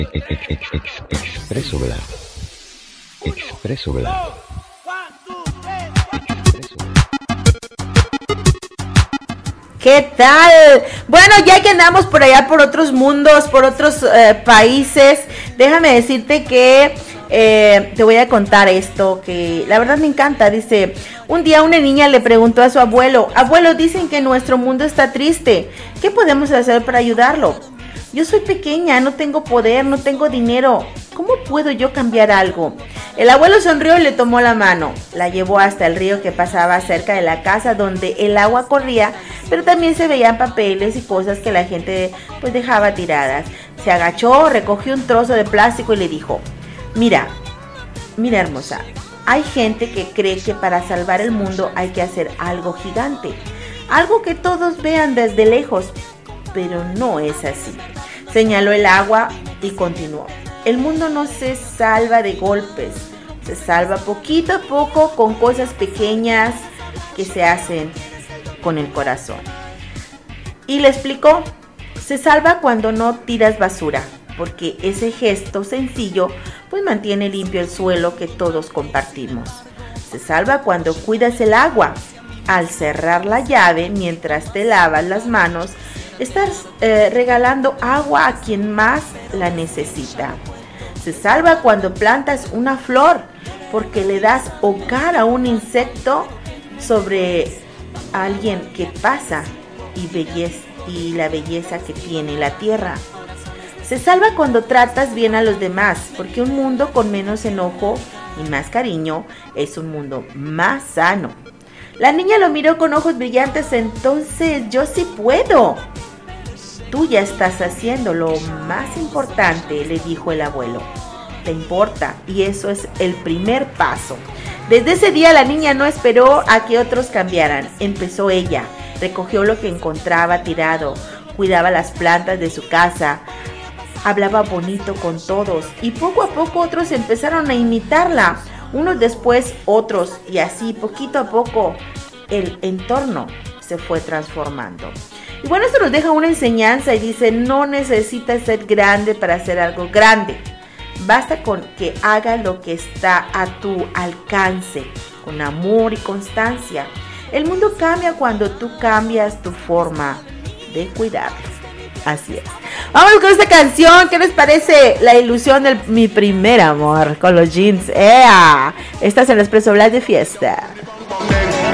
Expreso Bla. Expreso Bla. ¿Qué tal? Bueno, ya que andamos por allá, por otros mundos, por otros países, déjame decirte que te voy a contar esto, que la verdad me encanta. Dice, un día una niña le preguntó a su abuelo, abuelo, dicen que nuestro mundo está triste, ¿qué podemos hacer para ayudarlo? Yo soy pequeña, no tengo poder, no tengo dinero, ¿cómo puedo yo cambiar algo? El abuelo sonrió y le tomó la mano, la llevó hasta el río que pasaba cerca de la casa donde el agua corría, pero también se veían papeles y cosas que la gente pues dejaba tiradas. Se agachó, recogió un trozo de plástico y le dijo, mira hermosa, hay gente que cree que para salvar el mundo hay que hacer algo gigante, algo que todos vean desde lejos, pero no es así. Señaló el agua y continuó. El mundo no se salva de golpes, se salva poquito a poco con cosas pequeñas que se hacen con el corazón. Y le explicó, se salva cuando no tiras basura, porque ese gesto sencillo pues mantiene limpio el suelo que todos compartimos. Se salva cuando cuidas el agua. Al cerrar la llave mientras te lavas las manos, estás regalando agua a quien más la necesita. Se salva cuando plantas una flor, porque le das hogar a un insecto sobre alguien que pasa y la belleza que tiene la tierra. Se salva cuando tratas bien a los demás, porque un mundo con menos enojo y más cariño es un mundo más sano. La niña lo miró con ojos brillantes. Entonces yo sí puedo. Tú ya estás haciendo lo más importante, le dijo el abuelo. Te importa, y eso es el primer paso. Desde ese día la niña no esperó a que otros cambiaran. Empezó ella. Recogió lo que encontraba tirado, cuidaba las plantas de su casa, hablaba bonito con todos y poco a poco otros empezaron a imitarla, unos después otros, y así poquito a poco el entorno se fue transformando. Y bueno, esto nos deja una enseñanza y dice, no necesitas ser grande para hacer algo grande. Basta con que hagas lo que está a tu alcance, con amor y constancia. El mundo cambia cuando tú cambias tu forma de cuidarlo. Así es. Vamos con esta canción. ¿Qué les parece? La ilusión de mi primer amor con los Jeans. ¡Ea! Estás en el Expreso Bla de fiesta.